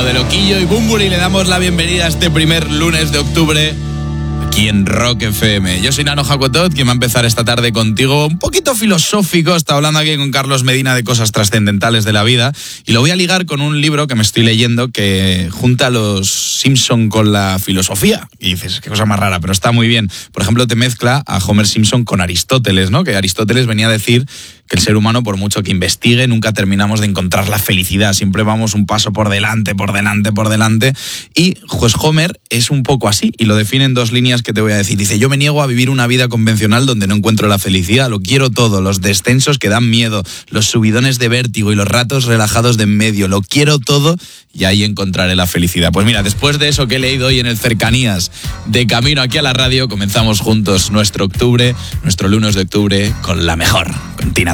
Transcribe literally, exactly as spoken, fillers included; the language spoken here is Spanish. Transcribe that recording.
de Loquillo y Bunbury, le damos la bienvenida a este primer lunes de octubre aquí en Rock F M. Yo soy Nano Jacotot, quien va a empezar esta tarde contigo un poquito filosófico. Está hablando aquí con Carlos Medina de cosas trascendentales de la vida y lo voy a ligar con un libro que me estoy leyendo que junta a los Simpson con la filosofía. Y dices, qué cosa más rara, pero está muy bien. Por ejemplo, te mezcla a Homer Simpson con Aristóteles, ¿no? Que Aristóteles venía a decir que el ser humano, por mucho que investigue, nunca terminamos de encontrar la felicidad. Siempre vamos un paso por delante, por delante, por delante. Y pues Homer es un poco así, y lo define en dos líneas que te voy a decir. Dice, yo me niego a vivir una vida convencional donde no encuentro la felicidad. Lo quiero todo, los descensos que dan miedo, los subidones de vértigo y los ratos relajados de en medio. Lo quiero todo y ahí encontraré la felicidad. Pues mira, después de eso que he leído hoy en el Cercanías, de camino aquí a la radio, comenzamos juntos nuestro octubre, nuestro lunes de octubre, con la mejor, con Tina